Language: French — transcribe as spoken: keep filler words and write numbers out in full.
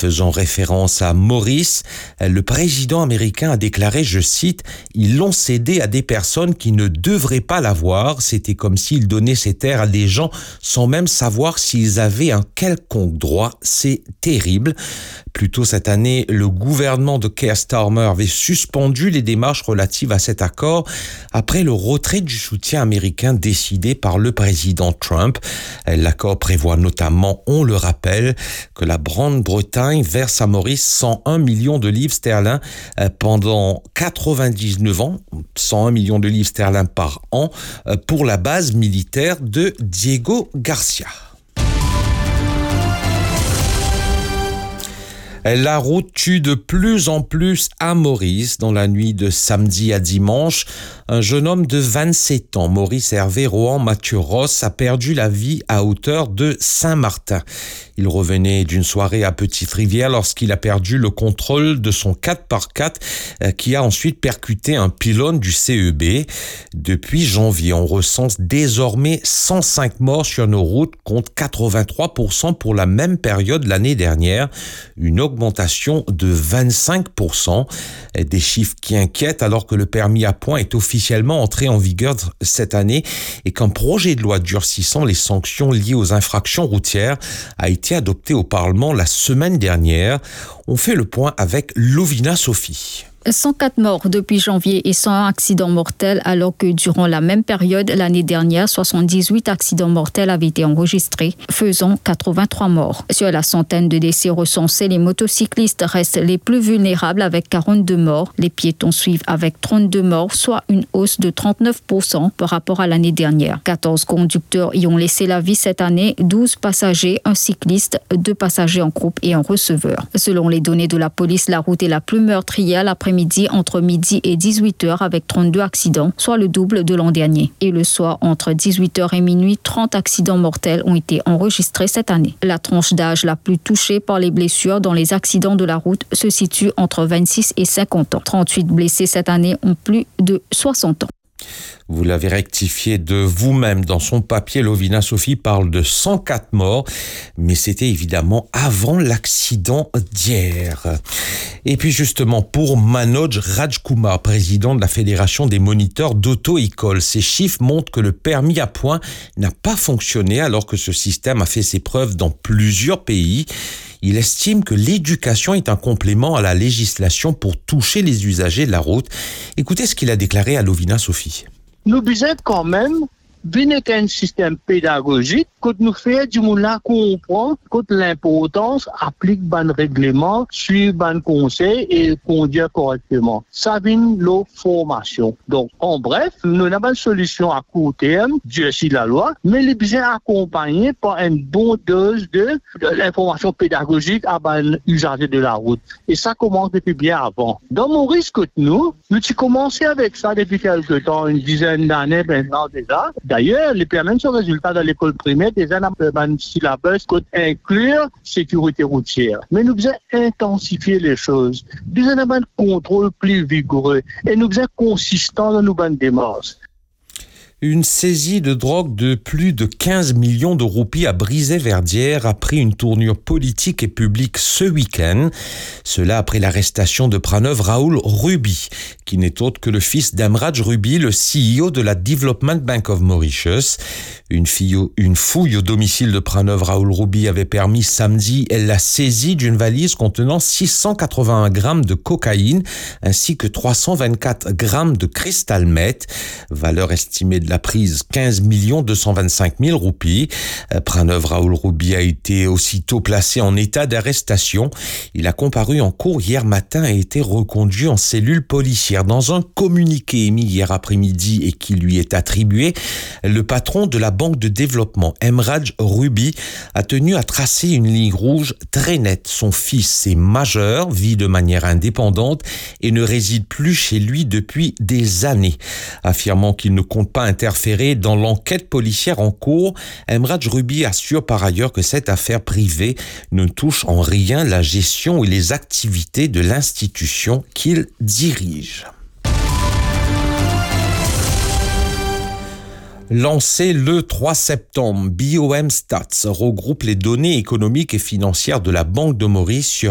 Faisant référence à Maurice, le président américain a déclaré, je cite, « Ils l'ont cédé à des personnes qui ne devraient pas l'avoir. C'était comme s'il donnait ces terres à des gens sans même savoir s'ils avaient un quelconque droit. C'est terrible. » Plus tôt cette année, le gouvernement de Keir Starmer avait suspendu les démarches relatives à cet accord après le retrait du soutien américain décidé par le président Trump. L'accord prévoit notamment, on le rappelle, que la Grande-Bretagne verse à Maurice cent un millions de livres sterling pendant quatre-vingt-dix-neuf ans, cent un millions de livres sterling par an, pour la base militaire de Diego Garcia. La route tue de plus en plus à Maurice. Dans la nuit de samedi à dimanche, un jeune homme de vingt-sept ans, Maurice Hervé Rohan Mathieu Ross, a perdu la vie à hauteur de Saint-Martin. Il revenait d'une soirée à Petite-Rivière lorsqu'il a perdu le contrôle de son quatre par quatre qui a ensuite percuté un pylône du C E B. Depuis janvier, on recense désormais cent cinq morts sur nos routes contre quatre-vingt-trois pour cent pour la même période l'année dernière. Une augmentation de vingt-cinq pour cent. Des chiffres qui inquiètent alors que le permis à points est officiellement entré en vigueur cette année et qu'un projet de loi durcissant les sanctions liées aux infractions routières a été adopté au Parlement la semaine dernière. On fait le point avec Lovina Sophie. cent quatre morts depuis janvier et cent un accidents mortels, alors que durant la même période l'année dernière, soixante-dix-huit accidents mortels avaient été enregistrés, faisant quatre-vingt-trois morts. Sur la centaine de décès recensés, les motocyclistes restent les plus vulnérables avec quarante-deux morts. Les piétons suivent avec trente-deux morts, soit une hausse de trente-neuf pour cent par rapport à l'année dernière. quatorze conducteurs y ont laissé la vie cette année, douze passagers, un cycliste, deux passagers en groupe et un receveur. Selon les données de la police, la route est la plus meurtrière l'après-midi entre midi et dix-huit heures avec trente-deux accidents, soit le double de l'an dernier. Et le soir, entre dix-huit heures et minuit, trente accidents mortels ont été enregistrés cette année. La tranche d'âge la plus touchée par les blessures dans les accidents de la route se situe entre vingt-six et cinquante ans. trente-huit blessés cette année ont plus de soixante ans. Vous l'avez rectifié de vous-même dans son papier. Lovina Sophie parle de cent quatre morts, mais c'était évidemment avant l'accident d'hier. Et puis justement, pour Manoj Rajkumar, président de la Fédération des moniteurs d'auto-école, ces chiffres montrent que le permis à points n'a pas fonctionné alors que ce système a fait ses preuves dans plusieurs pays. Il estime que l'éducation est un complément à la législation pour toucher les usagers de la route. Écoutez ce qu'il a déclaré à Lovina Sophie. Nous besoin quand même venir un système pédagogique que nous fait du monde là comprendre que l'importance applique ban règlement, suivre ban conseil et conduire correctement. Ça vient la formation. Donc, en bref, nous n'avons pas une solution à court terme, Dieu si la loi, mais les besoin accompagnés par une bonne dose de, de l'information pédagogique à ban usager de la route. Et ça commence depuis bien avant. Dans mon risque, nous, nous avons commencé avec ça depuis quelques temps, une dizaine d'années maintenant déjà. D'ailleurs, les permis sont résultats dans l'école primaire des un syllabus qui inclure sécurité routière. Mais nous devons intensifier les choses. Nous devons avoir un contrôle plus vigoureux et nous devons être consistants dans nos bonnes démarches. Une saisie de drogue de plus de quinze millions de roupies à Brisay-Verdière a pris une tournure politique et publique ce week-end. Cela après l'arrestation de Pranav Rahul Ruby, qui n'est autre que le fils d'Amraj Ruby, le C E O de la Development Bank of Mauritius. Une, fille, une fouille au domicile de Pranav Rahul Ruby avait permis samedi la saisie d'une valise contenant six cent quatre-vingt-un grammes de cocaïne ainsi que trois cent vingt-quatre grammes de cristal meth, valeur estimée de la prise quinze millions deux cent vingt-cinq mille roupies. Pranav Rahul Ruby a été aussitôt placé en état d'arrestation. Il a comparu en cour hier matin et a été reconduit en cellule policière. Dans un communiqué émis hier après-midi et qui lui est attribué, le patron de la Banque de développement, Amraj Ruby, a tenu à tracer une ligne rouge très nette. Son fils est majeur, vit de manière indépendante et ne réside plus chez lui depuis des années. Affirmant qu'il ne compte pas interférer dans l'enquête policière en cours, Amraj Ruby assure par ailleurs que cette affaire privée ne touche en rien la gestion et les activités de l'institution qu'il dirige. Lancé le trois septembre, B O M Stats regroupe les données économiques et financières de la Banque de Maurice sur